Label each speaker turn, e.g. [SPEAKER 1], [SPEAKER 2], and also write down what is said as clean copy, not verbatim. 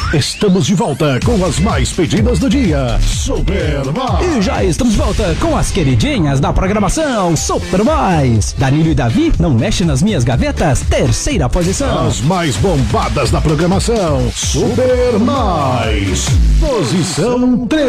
[SPEAKER 1] Estamos de volta com as mais pedidas do dia. Super Mais.
[SPEAKER 2] E já estamos de volta com as queridinhas da programação Super Mais. Danilo e Davi, Não Mexe nas Minhas Gavetas, terceira posição.
[SPEAKER 1] As mais bombadas da programação Super Mais. Posição 3.